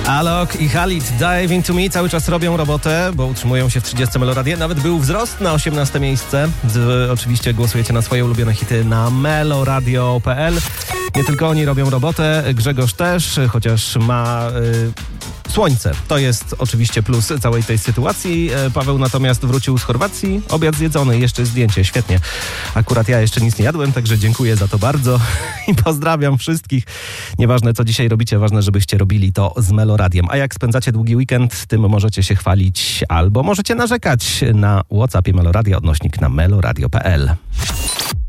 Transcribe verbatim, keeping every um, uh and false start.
Alok i Khalid, Dive Into Me cały czas robią robotę, bo utrzymują się w trzydziestym Meloradio. Nawet był wzrost na osiemnaste miejsce. Z, oczywiście głosujecie na swoje ulubione hity na meloradio kropka p l. Nie tylko oni robią robotę, Grzegorz też, chociaż ma y, słońce. To jest oczywiście plus całej tej sytuacji. Paweł natomiast wrócił z Chorwacji. Obiad zjedzony, jeszcze zdjęcie, świetnie. Akurat ja jeszcze nic nie jadłem, także dziękuję za to bardzo i pozdrawiam wszystkich. Nieważne co dzisiaj robicie, ważne żebyście robili to z Meloradiem. A jak spędzacie długi weekend, tym możecie się chwalić albo możecie narzekać na WhatsAppie Meloradia, odnośnik na meloradio kropka p l.